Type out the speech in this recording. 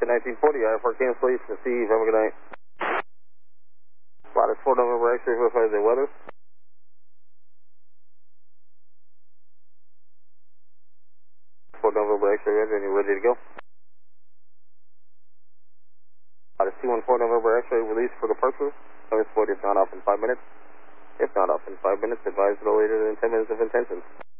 1940, IFR cancellation, Steve, have a good night. Lattice 4 November X-ray, verify the weather. November X-ray, and you're ready to go. Lattice 214 November X-ray, release for departure. Service void if not off in 5 minutes. If not off in 5 minutes, advise no later than 10 minutes of intention.